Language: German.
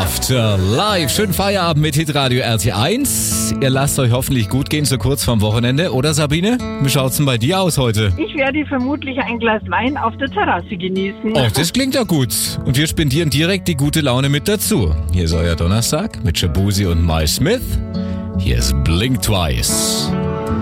After Live. Schönen Feierabend mit Hitradio RT1. Ihr lasst euch hoffentlich gut gehen, so kurz vorm Wochenende. Oder Sabine? Wie schaut's denn bei dir aus heute? Ich werde vermutlich ein Glas Wein auf der Terrasse genießen. Oh, das klingt ja gut. Und wir spendieren direkt die gute Laune mit dazu. Hier ist euer Donnerstag mit Shabuzi und Mike Smith. Hier ist Blink Twice.